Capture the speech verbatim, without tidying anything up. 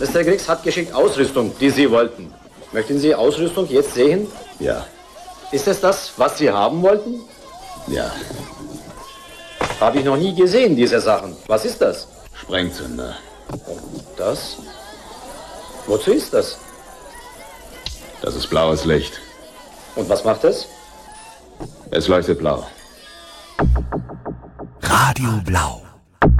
Mister Griggs hat geschickt Ausrüstung, die Sie wollten. Möchten Sie Ausrüstung jetzt sehen? Ja. Ist es das, was Sie haben wollten? Ja. Habe ich noch nie gesehen, diese Sachen. Was ist das? Sprengzünder. Das? Wozu ist das? Das ist blaues Licht. Und was macht es? Es leuchtet blau. Radio Blau.